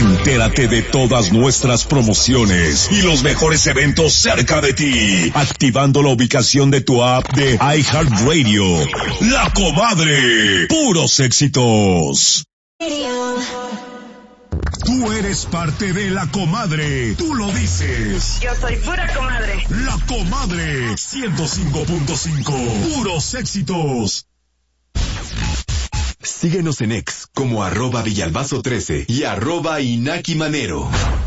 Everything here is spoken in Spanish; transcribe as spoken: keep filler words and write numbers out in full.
Entérate de todas nuestras promociones y los mejores eventos cerca de ti, activando la ubicación de tu app de iHeartRadio. La Comadre, puros éxitos. Tú eres parte de La Comadre, tú lo dices. Yo soy pura comadre. La Comadre, ciento cinco punto cinco, puros éxitos. Síguenos en X como arroba Villalbazo trece y arroba Inaki Manero.